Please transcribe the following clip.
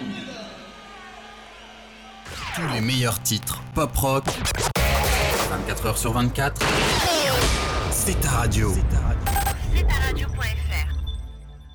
Tous les meilleurs titres pop-rock, 24 heures sur 24, c'est ta radio. C'est ta radio.fr.